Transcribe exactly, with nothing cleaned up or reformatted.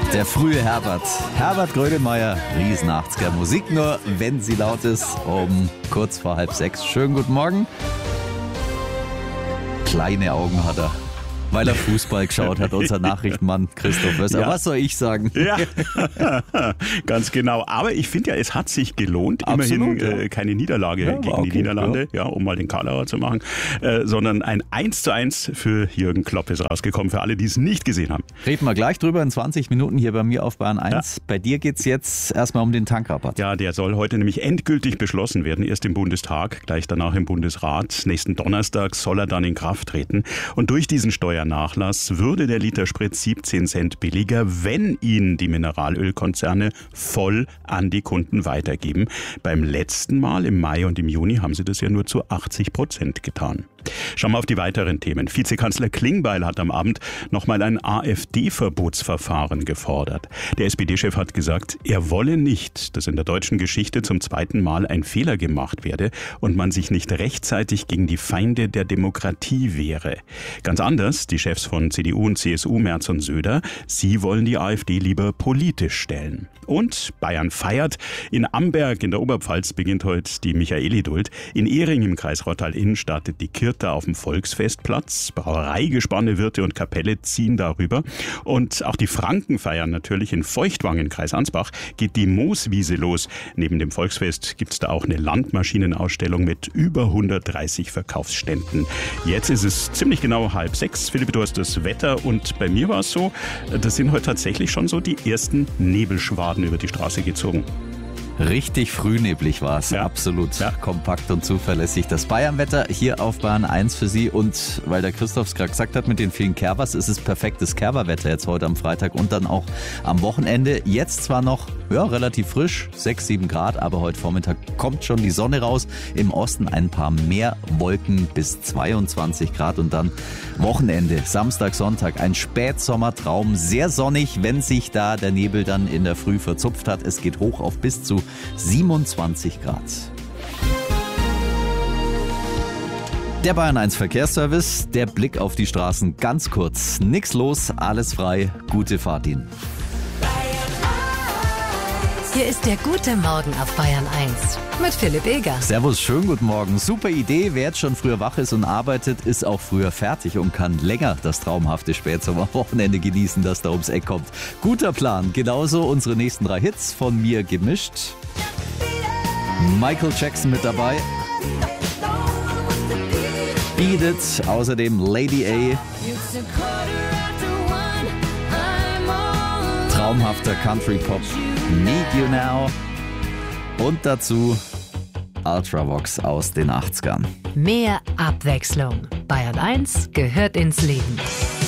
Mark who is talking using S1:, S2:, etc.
S1: Der frühe Herbert. Herbert Grönemeyer, riesen achtziger Musik, nur wenn sie laut ist, um kurz vor halb sechs. Schönen guten Morgen. Kleine Augen hat er, weil er Fußball geschaut hat, unser Nachrichtenmann Christoph Wösser.
S2: Ja.
S1: Was soll ich sagen?
S2: Ja, ganz genau. Aber ich finde ja, es hat sich gelohnt.
S1: Absolut,
S2: Immerhin
S1: ja.
S2: äh, keine Niederlage
S1: Ja,
S2: gegen
S1: okay,
S2: die Niederlande, ja. um mal den Karlauer zu machen, äh, sondern ein eins zu eins für Jürgen Klopp ist rausgekommen, für alle, die es nicht gesehen haben.
S1: Reden wir gleich drüber in zwanzig Minuten hier bei mir auf Bayern eins. Ja. Bei dir geht es jetzt erstmal um den Tankrabatt.
S2: Ja, der soll heute nämlich endgültig beschlossen werden. Erst im Bundestag, gleich danach im Bundesrat. Nächsten Donnerstag soll er dann in Kraft treten. Und durch diesen Steuernachlass würde der Liter Sprit siebzehn Cent billiger, wenn ihn die Mineralölkonzerne voll an die Kunden weitergeben. Beim letzten Mal im Mai und im Juni haben sie das ja nur zu achtzig Prozent getan. Schauen wir auf die weiteren Themen. Vizekanzler Klingbeil hat am Abend nochmal ein AfD-Verbotsverfahren gefordert. Der S P D-Chef hat gesagt, er wolle nicht, dass in der deutschen Geschichte zum zweiten Mal ein Fehler gemacht werde und man sich nicht rechtzeitig gegen die Feinde der Demokratie wehre. Ganz anders die Chefs von C D U und C S U, Merz und Söder. Sie wollen die AfD lieber politisch stellen. Und Bayern feiert. In Amberg in der Oberpfalz beginnt heute die Michaelidult. In Ehring im Kreis Rottal-Inn startet die Kirta auf dem Volksfestplatz. Brauereigespanne, Wirte und Kapelle ziehen darüber. Und auch die Franken feiern natürlich. In Feuchtwangen, Kreis Ansbach, geht die Mooswiese los. Neben dem Volksfest gibt es da auch eine Landmaschinenausstellung mit über hundertdreißig Verkaufsständen. Jetzt ist es ziemlich genau halb sechs. Philipp, du hast das Wetter und bei mir war es so, das sind heute tatsächlich schon so die ersten Nebelschwaden über die Straße gezogen.
S1: Richtig frühneblig war es,
S2: ja.
S1: absolut
S2: ja.
S1: kompakt und zuverlässig. Das Bayernwetter hier auf Bayern eins für Sie und weil der Christoph es gerade gesagt hat mit den vielen Kerbers, ist es perfektes Kerberwetter jetzt heute am Freitag und dann auch am Wochenende. Jetzt zwar noch ja, relativ frisch, sechs, sieben Grad, aber heute Vormittag kommt schon die Sonne raus. Im Osten ein paar mehr Wolken bis zweiundzwanzig Grad und dann Wochenende, Samstag, Sonntag, ein Spätsommertraum, sehr sonnig, wenn sich da der Nebel dann in der Früh verzupft hat. Es geht hoch auf bis zu siebenundzwanzig Grad. Der Bayern eins Verkehrsservice, der Blick auf die Straßen ganz kurz. Nix los, alles frei, gute Fahrt Ihnen.
S3: Hier ist der gute Morgen auf Bayern eins mit Philipp Eger.
S1: Servus, schönen guten Morgen. Super Idee, wer jetzt schon früher wach ist und arbeitet, ist auch früher fertig und kann länger das traumhafte Spätsommerwochenende genießen, das da ums Eck kommt. Guter Plan, genauso unsere nächsten drei Hits von mir gemischt. Michael Jackson mit dabei. Beat It, außerdem Lady A. Traumhafter Country-Pop, Need You Now und dazu Ultravox aus den achtzigern.
S3: Mehr Abwechslung. Bayern eins gehört ins Leben.